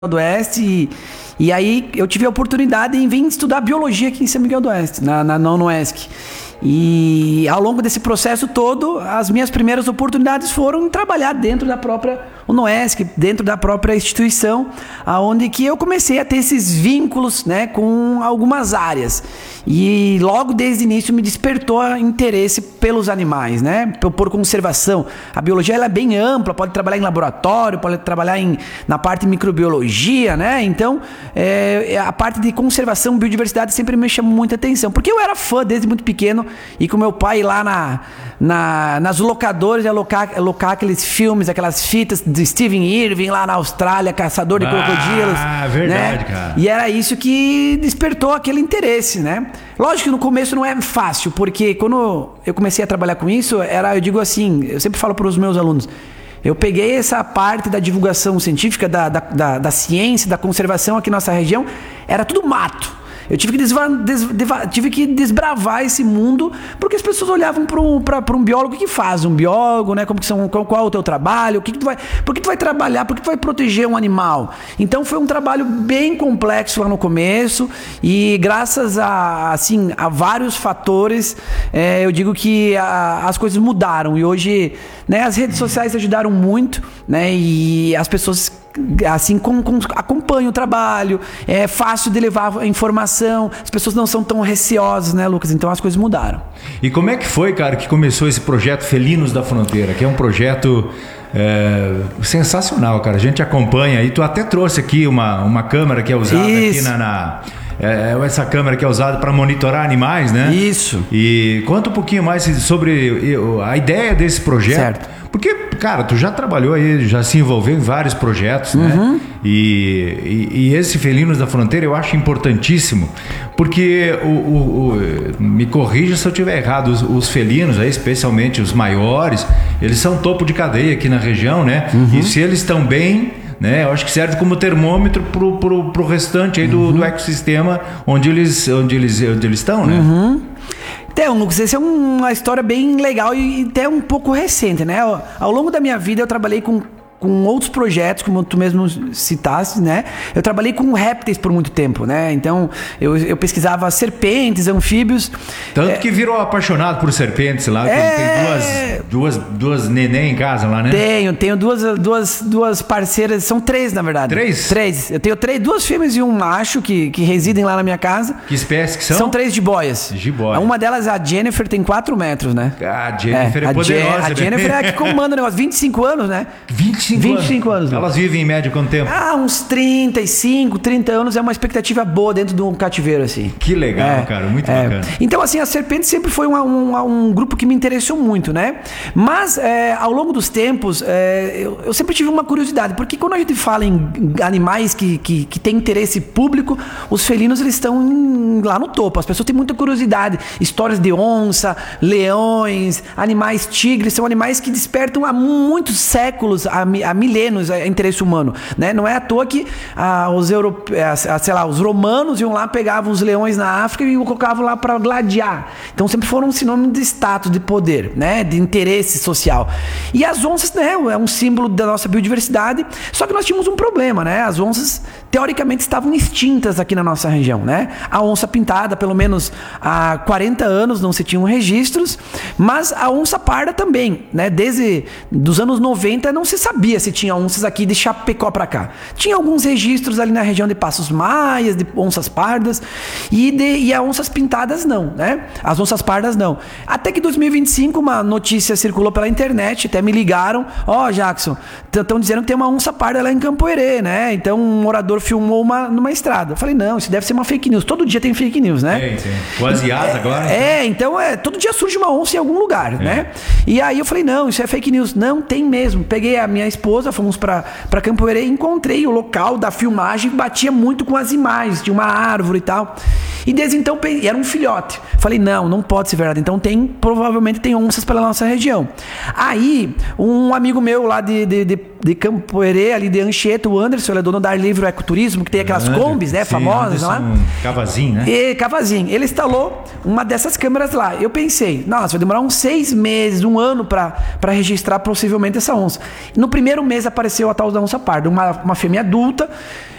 do Oeste e aí eu tive a oportunidade em vir estudar biologia aqui em São Miguel do Oeste, na UnoESC. E ao longo desse processo todo, as minhas primeiras oportunidades foram trabalhar dentro da própria UnoESC, dentro da própria instituição, aonde que eu comecei a ter esses vínculos, né, com algumas áreas. E logo desde o início me despertou interesse pelos animais, né, por conservação. A biologia ela é bem ampla, pode trabalhar em laboratório, pode trabalhar na parte de microbiologia, né? Então, a parte de conservação, biodiversidade sempre me chamou muita atenção, porque eu era fã desde muito pequeno e com meu pai lá nas locadoras, alocar aqueles filmes, aquelas fitas de Steven Irwin lá na Austrália, caçador de crocodilos. Ah, verdade, né? cara. E era isso que despertou aquele interesse, né? Lógico que no começo não é fácil, porque quando eu comecei a trabalhar com isso, eu digo assim, eu sempre falo para os meus alunos, eu peguei essa parte da divulgação científica, da ciência, da conservação aqui na nossa região, era tudo mato. Eu tive que desbravar esse mundo, porque as pessoas olhavam para um biólogo. O que faz um biólogo, né? Qual é o teu trabalho? Por que tu vai trabalhar? Por que tu vai proteger um animal? Então foi um trabalho bem complexo lá no começo e graças a vários fatores, eu digo que as coisas mudaram e hoje, né, as redes sociais ajudaram muito, né? E as pessoas acompanham o trabalho, é fácil de levar a informação, as pessoas não são tão receosas, né, Lucas? Então as coisas mudaram. E como é que foi, cara, que começou esse projeto Felinos da Fronteira, que é um projeto sensacional, cara. A gente acompanha e tu até trouxe aqui uma câmera que é usada aqui essa câmera que é usada para monitorar animais, né? Isso. E conta um pouquinho mais sobre a ideia desse projeto. Certo. Porque, cara, tu já trabalhou aí, já se envolveu em vários projetos, né? E esse Felinos da Fronteira eu acho importantíssimo, porque me corrija se eu estiver errado, os felinos, aí, especialmente os maiores, eles são topo de cadeia aqui na região, né? E se eles estão bem, né, eu acho que serve como termômetro pro restante aí do ecossistema onde eles estão, né? Então, Lucas, essa é uma história bem legal e até um pouco recente, né? Ao longo da minha vida eu trabalhei com outros projetos, como tu mesmo citaste, né? Eu trabalhei com répteis por muito tempo, né? Então, eu pesquisava serpentes, anfíbios. Tanto que virou apaixonado por serpentes lá. Tem duas neném em casa lá, né? Tenho duas parceiras, são três, na verdade. Três? Eu tenho duas fêmeas e um macho que residem lá na minha casa. Que espécies que são? São três jiboias. Uma delas, a Jennifer, tem 4 metros, né? A Jennifer é poderosa. A Jennifer é a que comanda o negócio. 25 anos, né? 25 anos. Elas vivem em média quanto tempo? Uns 35, 30 anos é uma expectativa boa dentro de um cativeiro, assim. Que legal, cara. Muito bacana. Então, assim, a serpente sempre foi um grupo que me interessou muito, né? Mas, ao longo dos tempos, eu sempre tive uma curiosidade, porque quando a gente fala em animais que têm interesse público, os felinos, eles estão lá no topo. As pessoas têm muita curiosidade. Histórias de onça, leões, animais tigres, são animais que despertam há muitos séculos, há milênios, interesse humano, né? Não é à toa que os romanos iam lá, pegavam os leões na África e colocavam lá para gladiar. Então sempre foram um sinônimo de status, de poder, né? De interesse social. E as onças, né? É um símbolo da nossa biodiversidade, só que nós tínhamos um problema, né? As onças, teoricamente, estavam extintas aqui na nossa região, né? A onça pintada, pelo menos há 40 anos não se tinham registros, mas a onça parda também, né? Desde os anos 90 não se sabia se tinha onças aqui de Chapecó para cá. Tinha alguns registros ali na região de Passos Maias, de onças pardas, e as onças pintadas não, né? As onças pardas não. Até que em 2025 uma notícia circulou pela internet, até me ligaram, Jackson, estão dizendo que tem uma onça parda lá em Campo Herê, né? Então um morador filmou numa estrada. Eu falei, não, isso deve ser uma fake news. Todo dia tem fake news, né? O Asiás agora. Então todo dia surge uma onça em algum lugar, né? E aí eu falei, não, isso é fake news. Não, tem mesmo. Peguei a minha esposa, fomos para Campo Herê e encontrei o local da filmagem, batia muito com as imagens, de uma árvore e tal. E desde então, era um filhote. Falei, não pode ser verdade. Então provavelmente tem onças pela nossa região. Aí, um amigo meu lá de Campo Herê, ali de Anchieta, o Anderson, ele é dono da Ar Livre Eco turismo, que tem aquelas combis, né, famosas lá. Cavazinho, né? E Cavazinho. Ele instalou uma dessas câmeras lá. Eu pensei, nossa, vai demorar uns 6 meses, 1 ano para registrar possivelmente essa onça. No primeiro mês apareceu a tal da onça parda, uma fêmea adulta.